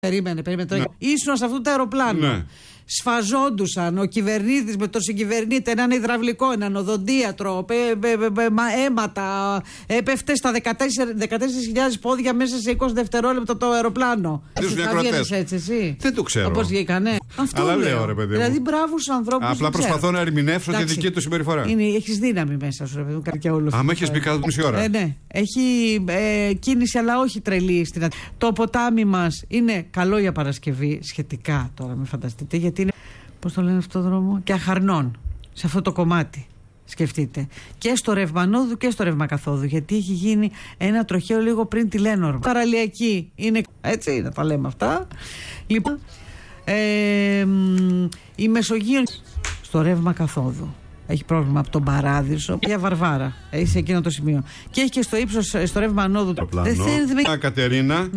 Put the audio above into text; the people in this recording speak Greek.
Περίμενε. Ήσουν σε αυτό το αεροπλάνο. Ναι. Σφαζόντουσαν ο κυβερνήτης με τον συγκυβερνήτη, έναν υδραυλικό, έναν οδοντίατρο, αίματα. Έπεφτε στα 14.000 πόδια μέσα σε 20 δευτερόλεπτα το αεροπλάνο. Έτσι, εσύ. Δεν το ξέρω. Όπως βγήκανε. Αυτό αλλά λέω. λέω, ρε παιδί μου. Δηλαδή, μπράβο στους ανθρώπους. Απλά προσπαθώ να ερμηνεύσω τη δική του συμπεριφορά. Έχεις δύναμη μέσα σου, ρε παιδί μου. Και όλο αυτό. Άμα έχεις μπει κάτω μισή ώρα. Ναι. Έχει κίνηση, αλλά όχι τρελή. Το ποτάμι μας είναι καλό για Παρασκευή, σχετικά τώρα, μην φανταστείτε, γιατί είναι, πώς το λένε αυτό το δρόμο, και αχαρνών σε αυτό το κομμάτι. Σκεφτείτε. Και στο ρεύμα ανόδου και στο ρεύμα καθόδου. Γιατί έχει γίνει ένα τροχαίο λίγο πριν τη Λένορμα. Παραλιακή είναι. Έτσι, να τα λέμε αυτά. Λοιπόν, η Μεσογείο στο ρεύμα καθόδου. Έχει πρόβλημα από τον Παράδεισο για Βαρβάρα. Έχει σε εκείνο το σημείο. Και έχει και στο ύψος, στο ρεύμα ανόδου. Κατερίνα.